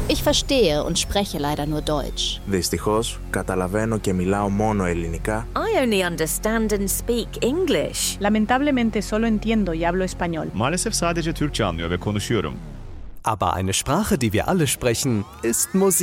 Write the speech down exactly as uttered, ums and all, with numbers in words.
Ich verstehe und spreche leider nur Deutsch. Δυστυχώς, καταλαβαίνω και μιλάω μόνο ελληνικά. I only understand and speak English. Lamentablemente solo entiendo y hablo español. Maalesef sadece Türkçe anlıyor ve konuşuyorum. Aber eine Sprache, die wir alle sprechen, ist Musik.